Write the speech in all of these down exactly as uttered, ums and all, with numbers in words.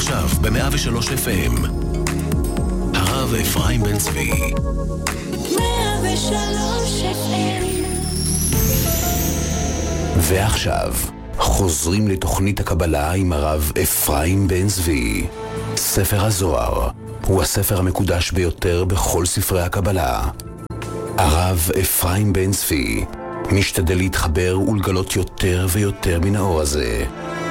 ועכשיו ב-מאה ושלוש אף אם הרב אפרים בן צבי. מאה ושלוש אף אם. ועכשיו חוזרים לתוכנית הקבלה עם הרב אפרים בן צבי. ספר הזוהר הוא הספר המקודש ביותר בכל ספרי הקבלה. הרב אפרים בן צבי משתדל להתחבר ולגלות יותר ויותר מן האור הזה.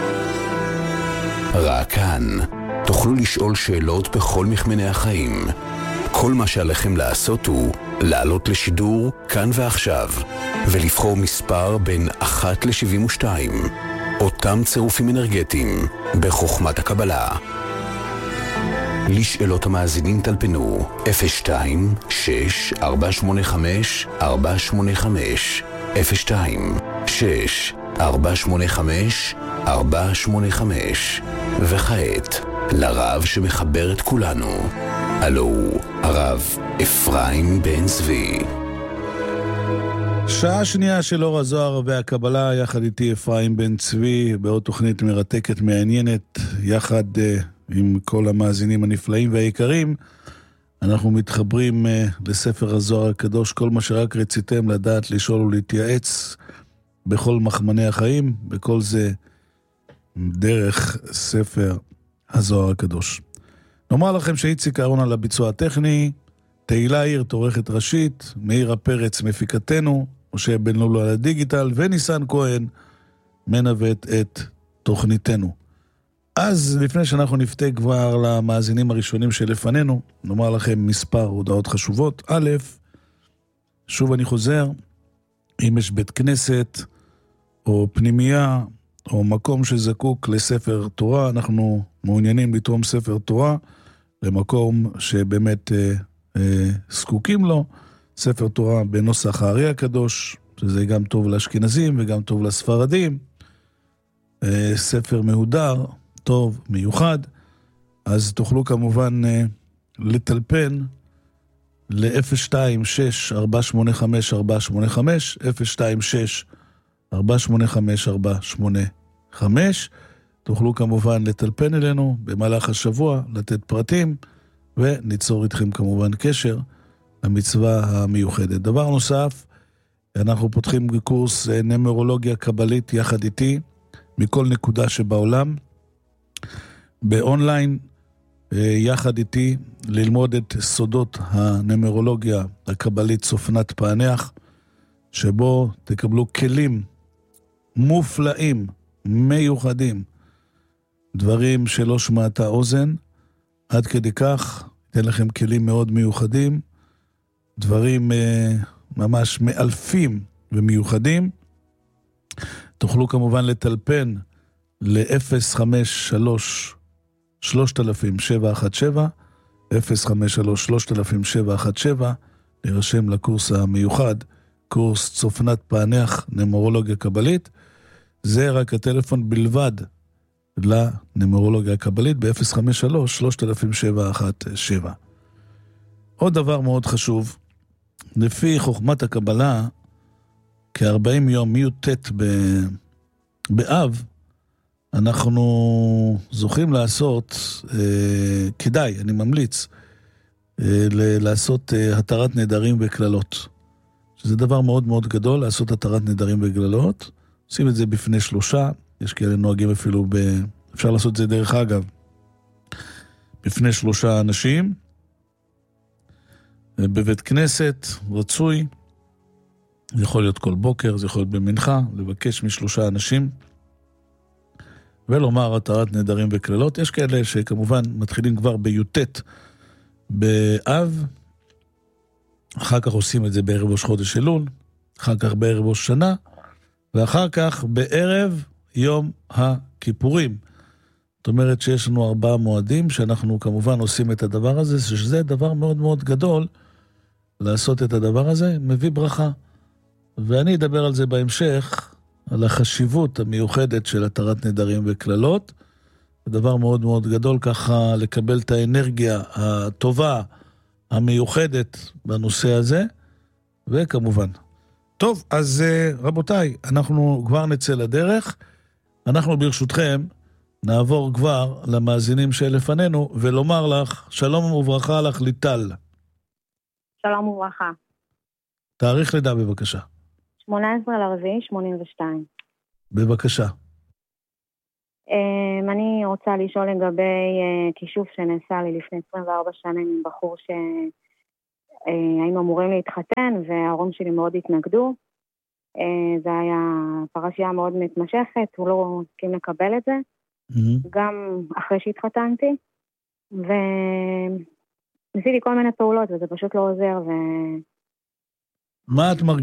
רק כאן תוכלו לשאול שאלות בכל מכמני החיים. כל מה שעליכם לעשות הוא לעלות לשידור כאן ועכשיו ולבחור מספר בין אחת לשבעים ושתיים, אותם צירופים אנרגטיים בחוכמת הקבלה. לשאלות המאזינים טלפנו אפס שתיים שש ארבע שמונה חמש ארבע שמונה חמש אפס שתיים שש ארבע שמונה חמש ארבע שמונה חמש. וכעת לרב שמחבר את כולנו, הלו הרב אפרים בן צבי. שעה שנייה של אור הזוהר והקבלה, יחד איתי אפרים בן צבי, בעוד תוכנית מרתקת מעניינת, יחד uh, עם כל המאזינים הנפלאים והיקרים. אנחנו מתחברים uh, לספר הזוהר הקדוש, כל מה שרק רציתם לדעת, לשאול ולהתייעץ בכל מחמני החיים, בכל זה דרך ספר הזוהר הקדוש. נאמר לכם שאיציק אהרון על הביצוע הטכני, תהילה עיר תורכת ראשית, מאיר הפרץ מפיקתנו, משה בן לולו על הדיגיטל, וניסן כהן מנווט את תוכניתנו. אז לפני שאנחנו נפתה כבר למאזינים הראשונים שלפנינו, נאמר לכם מספר הודעות חשובות. א', שוב אני חוזר, אם יש בית כנסת או פנימייה או מקום שזקוק לספר תורה, אנחנו מעוניינים לתרום ספר תורה למקום שבאמת אה, אה, זקוקים לו, ספר תורה בנוסח הארי הקדוש, שזה גם טוב לאשכנזים וגם טוב לספרדים, אה, ספר מהודר, טוב, מיוחד, אז תוכלו כמובן אה, לטלפן ל-אפס שתיים שש ארבע שמונה חמש ארבע שמונה חמש, אפס שתיים שש ארבע שמונה חמש ארבע שמונה חמש. תוכלו כמובן לטלפן אלינו במהלך השבוע, לתת פרטים, וניצור איתכם כמובן קשר למצווה המיוחדת. דבר נוסף, אנחנו פותחים קורס נמרולוגיה קבלית יחד איתי, מכל נקודה שבעולם, באונליין, יחד איתי, ללמוד את סודות הנמרולוגיה הקבלית צופנת פענח, שבו תקבלו כלים מופלאים, מיוחדים, דברים שלא שמעת האוזן, עד כדי כך, אתן לכם כלים מאוד מיוחדים, דברים אה, ממש מאלפים ומיוחדים. תוכלו כמובן לטלפן ל-אפס חמש שלוש שלוש אלפים שבע אחת שבע, אפס חמש שלוש שלוש אלפים שבע אחת שבע, להירשם לקורס המיוחד, קורס צופנת פענח נמרולוגיה קבלית. זה רק הטלפון בלבד לנמרולוגיה הקבלית ב-אפס חמש שלוש שלוש אלפים שבע אחת שבע. עוד דבר מאוד חשוב, לפי חוכמת הקבלה, כ-ארבעים יום מי"ט באב, אנחנו זוכים לעשות, אה, כדאי, אני ממליץ, אה, לעשות אה, התרת נדרים וכללות. שזה דבר מאוד מאוד גדול, לעשות התרת נדרים וכללות. עושים את זה בפני שלושה, יש כאלה נוהגים אפילו, ב... אפשר לעשות את זה דרך אגב, בפני שלושה אנשים, בבית כנסת, רצוי, זה יכול להיות כל בוקר, זה יכול להיות במנחה, לבקש משלושה אנשים, ולומר התרת נדרים וכללות. יש כאלה שכמובן מתחילים כבר בי"ט באב, אחר כך עושים את זה בערב ראש חודש אלול, אחר כך בערב ראש שנה, ואחר כך בערב יום הכיפורים. זאת אומרת שיש לנו ארבעה מועדים שאנחנו כמובן עושים את הדבר הזה, שזה דבר מאוד מאוד גדול לעשות את הדבר הזה, מביא ברכה. ואני אדבר על זה בהמשך, על החשיבות המיוחדת של התרת נדרים וכללות. זה דבר מאוד מאוד גדול ככה לקבל את האנרגיה הטובה, המיוחדת בנושא הזה, וכמובן. טוב, אז רבותיי, אנחנו כבר נצא לדרך. אנחנו ברשותכם נעבור כבר למאזינים שלפנינו, ולומר לך, שלום וברכה לך ליטל. שלום וברכה. תאריך לידה בבקשה. שמונה עשרה לרביעי שמונים ושתיים. בבקשה. Um, אני רוצה לשאול לגבי uh, כישוף שנעשה לי לפני עשרים וארבע שנים עם בחור שהיינו uh, אמורים להתחתן, וההורים שלי מאוד התנגדו. Uh, זה היה פרשייה מאוד מתמשכת, הוא לא הסכים לקבל את זה, mm-hmm. גם אחרי שהתחתנתי, וניסיתי כל מיני פעולות, וזה פשוט לא עוזר. ו... מה את מרגישה?